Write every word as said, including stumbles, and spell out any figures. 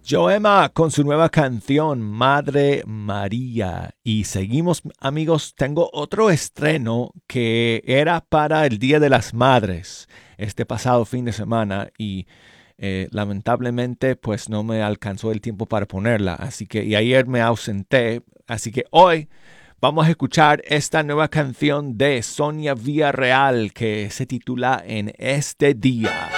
Joemma con su nueva canción Madre María. Y seguimos, amigos, tengo otro estreno que era para el Día de las Madres este pasado fin de semana y eh, lamentablemente pues no me alcanzó el tiempo para ponerla. Así que y ayer me ausenté. Así que hoy vamos a escuchar esta nueva canción de Sonia Villarreal que se titula En este día.